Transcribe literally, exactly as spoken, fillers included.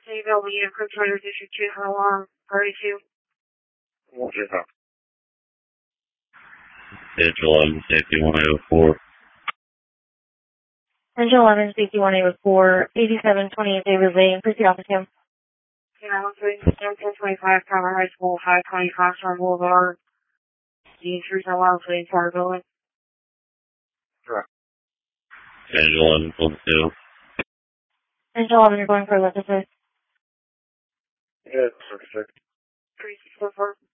Mayville, we need a quick trader district two, how long? Party two. What's your time? Stage eleven, safety one eight oh four. Engine eleven, safety one eight oh four, eighty-seven twenty-eight David Lane, proceed off the cam. Yeah, I'm three, ten twenty-five, Calvert High School, five twenty Foxtrot Boulevard. D three seven one, please, Fire Building. Correct. Stage eleven, full two. Engine eleven, you're going for electric. Yeah, circuit check. three six four four.